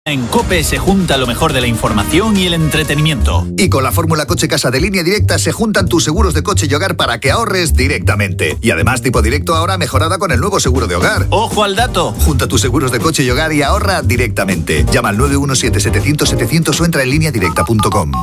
En COPE se junta lo mejor de la información y el entretenimiento. Y con la fórmula Coche Casa de Línea Directa se juntan tus seguros de coche y hogar para que ahorres directamente. Y además Tipo Directo ahora mejorada con el nuevo seguro de hogar. ¡Ojo al dato! Junta tus seguros de coche y hogar y ahorra directamente. Llama al 917-700-700 o entra en lineadirecta.com.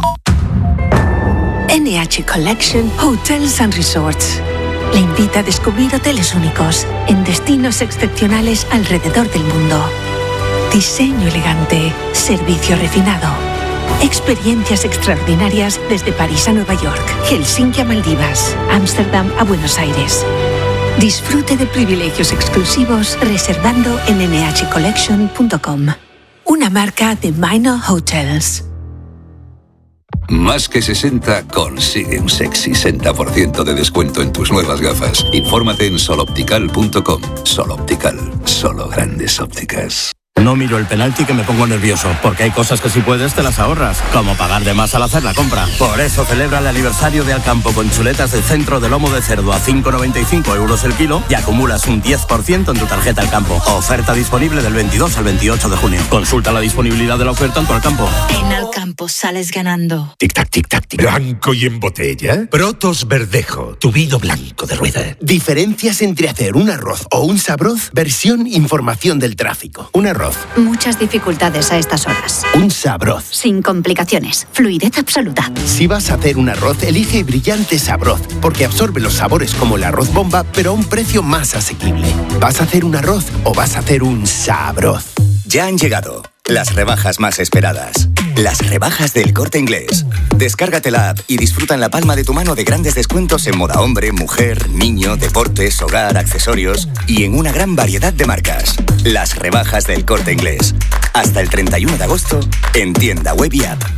NH Collection Hotels and Resorts le invita a descubrir hoteles únicos en destinos excepcionales alrededor del mundo. Diseño elegante, servicio refinado, experiencias extraordinarias desde París a Nueva York, Helsinki a Maldivas, Ámsterdam a Buenos Aires. Disfrute de privilegios exclusivos reservando en nhcollection.com. Una marca de Minor Hotels. Más que 60 consigue un sexy 60% de descuento en tus nuevas gafas. Infórmate en soloptical.com. Soloptical, solo grandes ópticas. No miro el penalti que me pongo nervioso, porque hay cosas que si puedes te las ahorras, como pagar de más al hacer la compra. Por eso celebra el aniversario de Alcampo con chuletas de centro de lomo de cerdo a 5,95 euros el kilo y acumulas un 10% en tu tarjeta Alcampo. Oferta disponible del 22 al 28 de junio. Consulta la disponibilidad de la oferta en tu Alcampo. En Alcampo sales ganando. Tic-tac, tic-tac, tic. Blanco y en botella. Protos Verdejo, tu vino blanco de rueda. Diferencias entre hacer un arroz o un sabroz. Versión información del tráfico. Un arroz. Muchas dificultades a estas horas. Un sabroz. Sin complicaciones. Fluidez absoluta. Si vas a hacer un arroz, elige Brillante Sabroz, porque absorbe los sabores como el arroz bomba, pero a un precio más asequible. ¿Vas a hacer un arroz o vas a hacer un sabroz? Ya han llegado las rebajas más esperadas. Las rebajas del Corte Inglés. Descárgate la app y disfruta en la palma de tu mano de grandes descuentos en moda hombre, mujer, niño, deportes, hogar, accesorios y en una gran variedad de marcas. Las rebajas del Corte Inglés. Hasta el 31 de agosto en tienda web y app.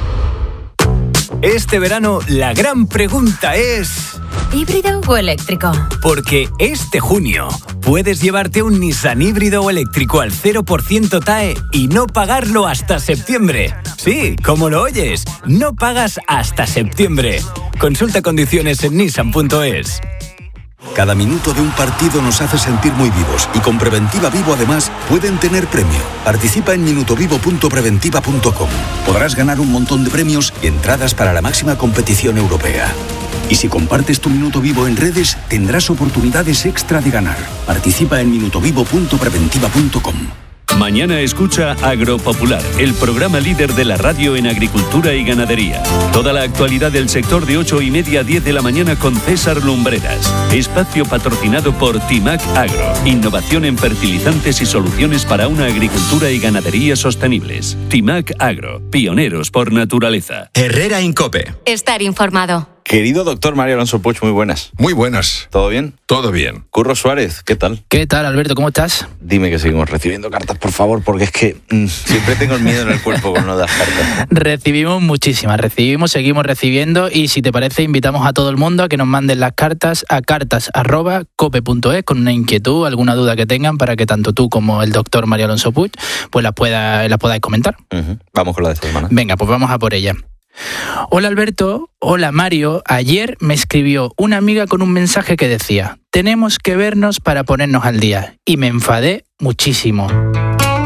Este verano la gran pregunta es... ¿híbrido o eléctrico? Porque este junio puedes llevarte un Nissan híbrido o eléctrico al 0% TAE y no pagarlo hasta septiembre. Sí, como lo oyes, no pagas hasta septiembre. Consulta condiciones en nissan.es. Cada minuto de un partido nos hace sentir muy vivos y con Preventiva Vivo además pueden tener premio. Participa en minutovivo.preventiva.com. Podrás ganar un montón de premios y entradas para la máxima competición europea. Y si compartes tu Minuto Vivo en redes, tendrás oportunidades extra de ganar. Participa en minutovivo.preventiva.com. Mañana escucha Agropopular, el programa líder de la radio en agricultura y ganadería. Toda la actualidad del sector de 8:30 a 10 de la mañana con César Lumbreras. Espacio patrocinado por Timac Agro. Innovación en fertilizantes y soluciones para una agricultura y ganadería sostenibles. Timac Agro, pioneros por naturaleza. Herrera en COPE. Estar informado. Querido doctor Mario Alonso Puig, muy buenas. Muy buenas. ¿Todo bien? Todo bien. Curro Suárez, ¿qué tal? ¿Qué tal, Alberto? ¿Cómo estás? Dime que seguimos recibiendo cartas, por favor, porque es que siempre tengo el miedo en el cuerpo con no dar cartas. Recibimos muchísimas, seguimos recibiendo y si te parece invitamos a todo el mundo a que nos manden las cartas a cartas@cope.es con una inquietud, alguna duda que tengan para que tanto tú como el doctor Mario Alonso Puig pues las podáis comentar. Vamos con la de esta semana. Venga, pues vamos a por ella. Hola Alberto, hola Mario. Ayer me escribió una amiga con un mensaje que decía: tenemos que vernos para ponernos al día. Y me enfadé muchísimo.